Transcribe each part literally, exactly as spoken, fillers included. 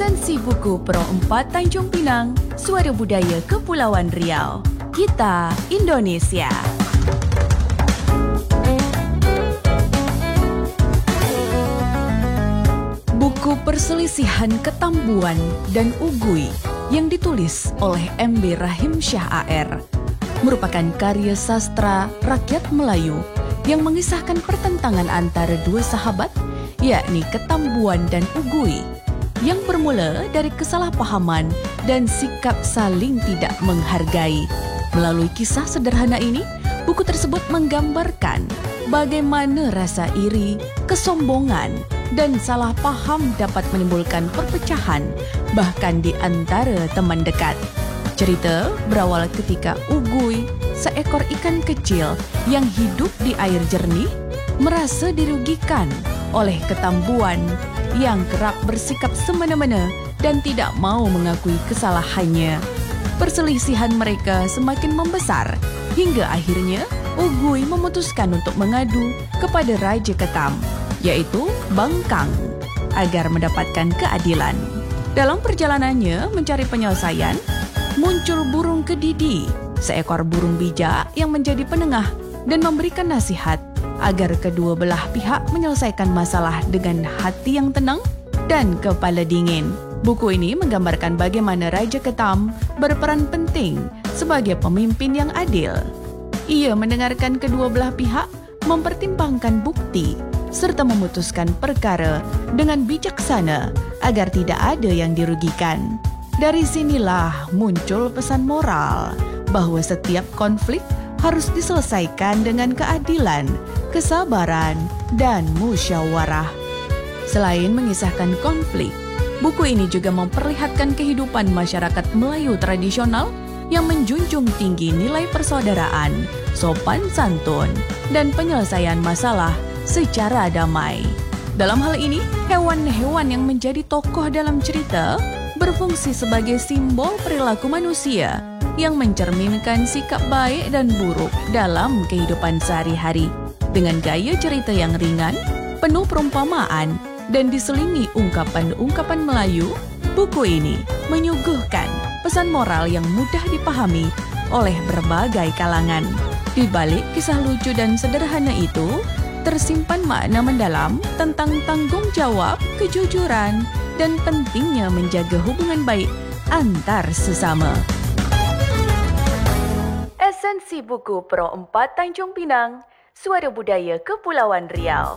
Esensi buku Pro empat Tanjung Pinang, Suara Budaya Kepulauan Riau. Kita Indonesia. Buku Perselisihan Ketambuan dan Ugui yang ditulis oleh M B Rahim Syah A R merupakan karya sastra rakyat Melayu yang mengisahkan pertentangan antara dua sahabat, yakni Ketambuan dan Ugui, yang bermula dari kesalahpahaman dan sikap saling tidak menghargai. Melalui kisah sederhana ini, buku tersebut menggambarkan bagaimana rasa iri, kesombongan, dan salah paham dapat menimbulkan perpecahan, bahkan di antara teman dekat. Cerita berawal ketika Ugui, seekor ikan kecil yang hidup di air jernih, merasa dirugikan oleh Ketambuan yang kerap bersikap semena-mena dan tidak mau mengakui kesalahannya. Perselisihan mereka semakin membesar hingga akhirnya Ugui memutuskan untuk mengadu kepada Raja Ketam, yaitu Bangkang, agar mendapatkan keadilan. Dalam perjalanannya mencari penyelesaian, muncul burung kedidi, seekor burung bijak yang menjadi penengah dan memberikan nasihat agar kedua belah pihak menyelesaikan masalah dengan hati yang tenang dan kepala dingin. Buku ini menggambarkan bagaimana Raja Ketam berperan penting sebagai pemimpin yang adil. Ia mendengarkan kedua belah pihak, mempertimbangkan bukti, serta memutuskan perkara dengan bijaksana agar tidak ada yang dirugikan. Dari sinilah muncul pesan moral bahwa setiap konflik harus diselesaikan dengan keadilan, kesabaran, dan musyawarah. Selain mengisahkan konflik, buku ini juga memperlihatkan kehidupan masyarakat Melayu tradisional yang menjunjung tinggi nilai persaudaraan, sopan santun, dan penyelesaian masalah secara damai. Dalam hal ini, hewan-hewan yang menjadi tokoh dalam cerita berfungsi sebagai simbol perilaku manusia yang mencerminkan sikap baik dan buruk dalam kehidupan sehari-hari. Dengan gaya cerita yang ringan, penuh perumpamaan, dan diselingi ungkapan-ungkapan Melayu, buku ini menyuguhkan pesan moral yang mudah dipahami oleh berbagai kalangan. Di balik kisah lucu dan sederhana itu, tersimpan makna mendalam tentang tanggung jawab, kejujuran, dan pentingnya menjaga hubungan baik antar sesama. Esensi buku Pro empat Tanjung Pinang, Suara Budaya Kepulauan Riau.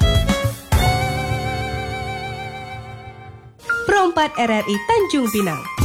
Pro empat R R I Tanjung Pinang.